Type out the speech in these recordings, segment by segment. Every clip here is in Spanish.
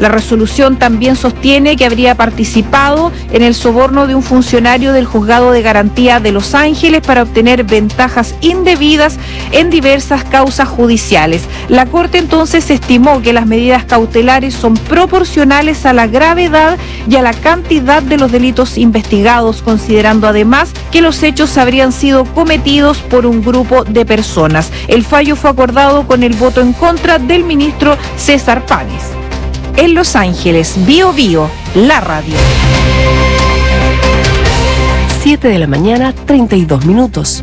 La resolución también sostiene que habría participado en el soborno de un funcionario del Juzgado de Garantía de Los Ángeles para obtener ventajas indebidas en diversas causas judiciales. La Corte entonces estimó que las medidas cautelares son proporcionales a la gravedad y a la cantidad de los delitos investigados, considerando además que los hechos habrían sido cometidos por un grupo de personas. El fallo fue acordado con el voto en contra del ministro César Páez. En Los Ángeles, Bio Bio, la radio. 7 de la mañana, 32 minutos.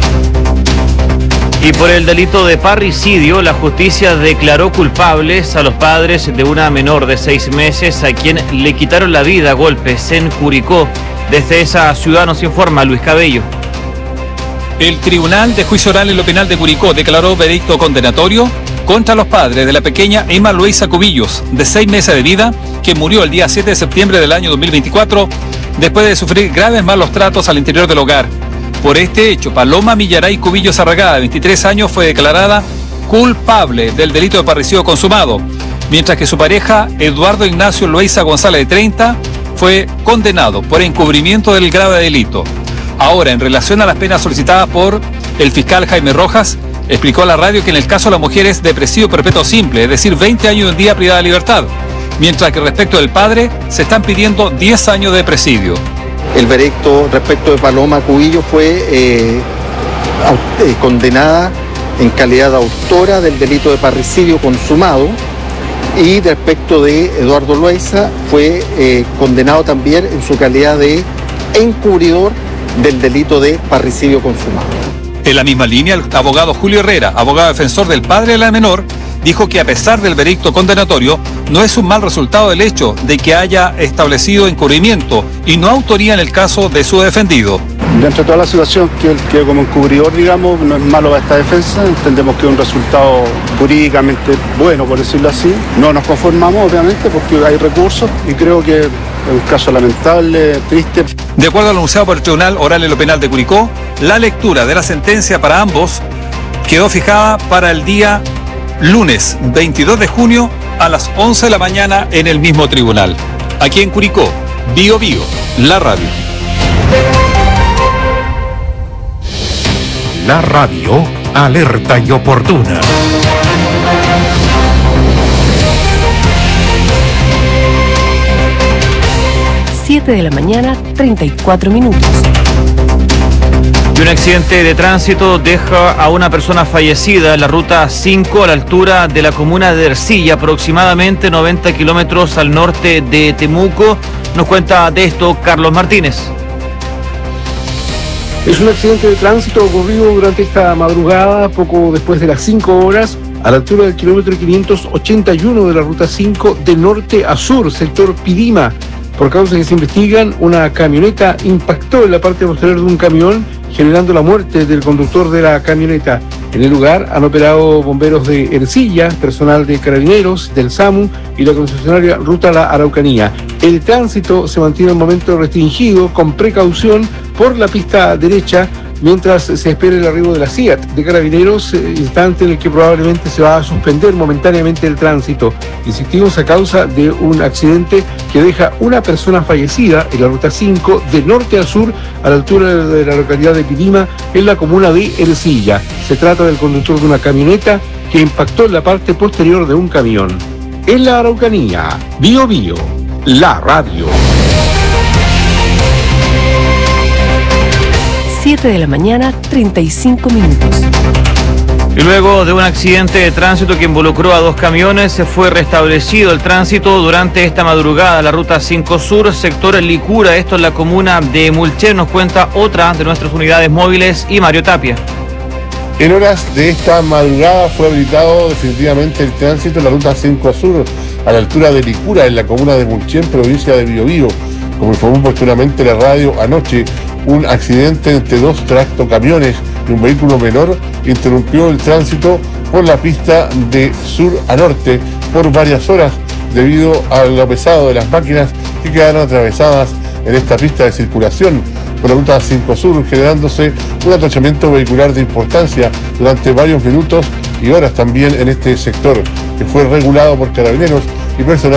Y por el delito de parricidio, la justicia declaró culpables a los padres de una menor de 6 meses a quien le quitaron la vida a golpes en Curicó. Desde esa ciudad nos informa Luis Cabello. El Tribunal de Juicio Oral en lo Penal de Curicó declaró veredicto condenatorio contra los padres de la pequeña Emma Luisa Cubillos, de 6 meses de vida, que murió el día 7 de septiembre del año 2024 después de sufrir graves malos tratos al interior del hogar. Por este hecho, Paloma Millaray Cubillos Arragada, de 23 años, fue declarada culpable del delito de parricidio consumado, mientras que su pareja, Eduardo Ignacio Loaiza González, de 30, fue condenado por encubrimiento del grave delito. Ahora, en relación a las penas solicitadas por el fiscal Jaime Rojas, explicó a la radio que en el caso de la mujer es de presidio perpetuo simple, es decir, 20 años y un día privada de libertad, mientras que respecto del padre se están pidiendo 10 años de presidio. El veredicto respecto de Paloma Cubillos fue condenada en calidad de autora del delito de parricidio consumado, y respecto de Eduardo Loaiza fue condenado también en su calidad de encubridor del delito de parricidio consumado. En la misma línea, el abogado Julio Herrera, abogado defensor del padre de la menor, dijo que a pesar del veredicto condenatorio, no es un mal resultado el hecho de que haya establecido encubrimiento y no autoría en el caso de su defendido. Dentro de toda la situación que él quedó como encubridor, digamos, no es malo para esta defensa, entendemos que es un resultado jurídicamente bueno, por decirlo así. No nos conformamos, obviamente, porque hay recursos y creo que es un caso lamentable, triste. De acuerdo al anunciado por el Tribunal Oral en lo Penal de Curicó, la lectura de la sentencia para ambos quedó fijada para el día lunes 22 de junio a las 11 de la mañana en el mismo tribunal. Aquí en Curicó, Bio Bio, la radio. La radio, alerta y oportuna. Siete de la mañana, 34 minutos. Y un accidente de tránsito deja a una persona fallecida en la ruta 5 a la altura de la comuna de Ercilla, aproximadamente 90 kilómetros al norte de Temuco. Nos cuenta de esto Carlos Martínez. Es un accidente de tránsito ocurrido durante esta madrugada, poco después de las 5 horas, a la altura del kilómetro 581 de la ruta 5 de norte a sur, sector Pidima. Por causas que se investigan, una camioneta impactó en la parte posterior de un camión, generando la muerte del conductor de la camioneta. En el lugar han operado bomberos de Ercilla, personal de Carabineros, del SAMU y la concesionaria Ruta La Araucanía. El tránsito se mantiene en momento restringido, con precaución, por la pista derecha, mientras se espera el arribo de la CIAT de Carabineros, instante en el que probablemente se va a suspender momentáneamente el tránsito. Insistimos, a causa de un accidente que deja una persona fallecida en la ruta 5 de norte a sur a la altura de la localidad de Pidima, en la comuna de Ercilla. Se trata del conductor de una camioneta que impactó en la parte posterior de un camión. En la Araucanía, Bio Bio, la radio. 7 de la mañana, 35 minutos. Y luego de un accidente de tránsito que involucró a 2 camiones, se fue restablecido el tránsito durante esta madrugada. La ruta 5 Sur, sector Licura, esto en la comuna de Mulché. Nos cuenta otra de nuestras unidades móviles y Mario Tapia. En horas de esta madrugada fue habilitado definitivamente el tránsito en la ruta 5 Sur, a la altura de Licura, en la comuna de Mulché, provincia de Biobío. Como informó oportunamente la radio anoche, un accidente entre 2 tractocamiones y un vehículo menor interrumpió el tránsito por la pista de sur a norte por varias horas debido a lo pesado de las máquinas que quedaron atravesadas en esta pista de circulación por la ruta 5 Sur, generándose un atachamiento vehicular de importancia durante varios minutos y horas también en este sector, que fue regulado por Carabineros y personal